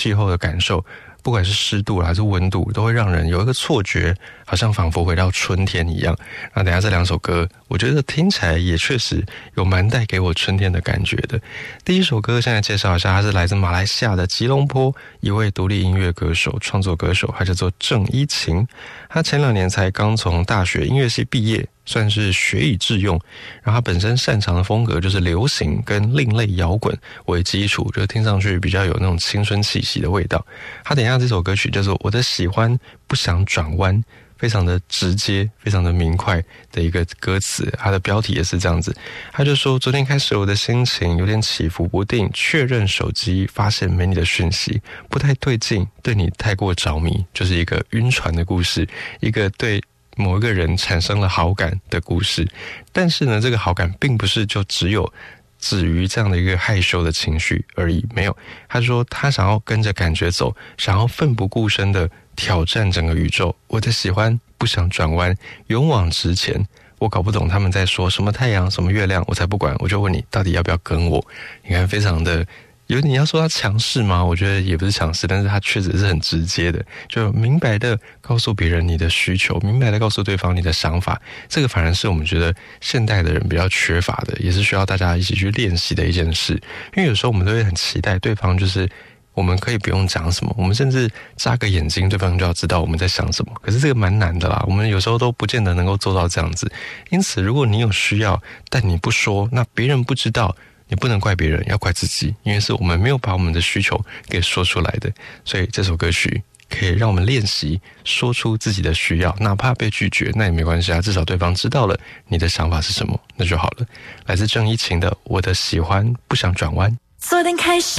气候的感受，不管是湿度还是温度，都会让人有一个错觉，好像仿佛回到春天一样。那等一下这两首歌，我觉得听起来也确实有蛮带给我春天的感觉的。第一首歌现在介绍一下，它是来自马来西亚的吉隆坡一位独立音乐歌手、创作歌手，他叫做郑伊晴。他前2年才刚从大学音乐系毕业，算是学以致用。然后他本身擅长的风格就是流行跟另类摇滚为基础，就听上去比较有那种青春气息的味道。他等一下这首歌曲叫做《我的喜欢不想转弯》，非常的直接，非常的明快的一个歌词。他的标题也是这样子，他就说：昨天开始我的心情有点起伏不定，确认手机发现没你的讯息，不太对劲，对你太过着迷，就是一个晕船的故事，一个对某一个人产生了好感的故事。但是呢，这个好感并不是就只有止于这样的一个害羞的情绪而已，没有。他说他想要跟着感觉走，想要奋不顾身的挑战整个宇宙。我的喜欢不想转弯，勇往直前。我搞不懂他们在说什么太阳什么月亮，我才不管，我就问你到底要不要跟我。你看非常的有点，要说他强势吗？我觉得也不是强势，但是他确实是很直接的，就明白的告诉别人你的需求，明白的告诉对方你的想法。这个反而是我们觉得现代的人比较缺乏的，也是需要大家一起去练习的一件事。因为有时候我们都会很期待对方就是我们可以不用讲什么，我们甚至眨个眼睛对方就要知道我们在想什么，可是这个蛮难的啦，我们有时候都不见得能够做到这样子。因此如果你有需要但你不说，那别人不知道，你不能怪别人，要怪自己，因为是我们没有把我们的需求给说出来的。所以这首歌曲可以让我们练习说出自己的需要，哪怕被拒绝那也没关系啊，至少对方知道了你的想法是什么，那就好了。来自郑伊晴的《我的喜欢不想转弯》。 锁定开始